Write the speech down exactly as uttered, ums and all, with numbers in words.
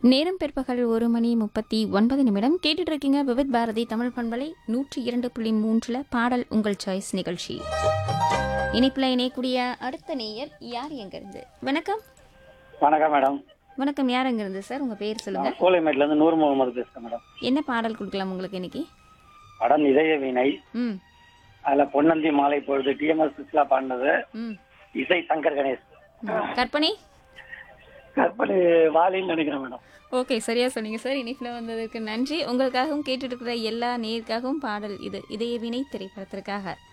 நேரம் பிற்பகல் ஒரு மணி முப்பத்தி ஒன்பது நிமிடம் கேட்டுட்டு இருக்கீங்க விவித் பாரதி தமிழ் பண்பலை நூற்றி இரண்டு புள்ளி மூன்றுல பாடல் உங்கள் சாய்ஸ் நிகழ்ச்சி. இணைப்புல இணையக்கூடிய அடுத்த நேயர் யார் எங்க இருந்து? வணக்கம். வணக்கம் மேடம். வணக்கம், யார் எங்க இருந்து சார்? உங்க பேர் சொல்லுங்க. கோலைமேட்ல இருந்து நூறு முகமது பேசுறேன் மேடம். என்ன பாடல் கொடுக்கலாம் உங்களுக்கு இன்னைக்கு? படம் இதய வீணை. ம் அதுல பொன்னந்தி மாலை பொழுது டிஎம்எஸ் சுஷ்லா பாடினது. ம் இசை சங்கர் கணேஷ். கற்பனை கற்பனை வாலின்னு நினைக்கிறேன் மேடம். ஓகே, சரியா சொன்னீங்க சார். இனிப்புல வந்ததுக்கு நன்றி. உங்களுக்காகவும் கேட்டுட்டு இருக்கிற எல்லா நேயருக்காகவும் பாடல் இது இதய வீணை திரைப்படத்திற்காக.